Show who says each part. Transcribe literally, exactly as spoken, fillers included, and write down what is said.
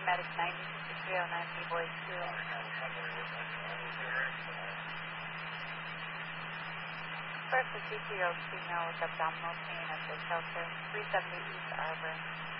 Speaker 1: paramedic ninety fifty-three oh nine, B-Boy two. First, a two-year-old female with abdominal pain at the shelter, three seventy East Arbor.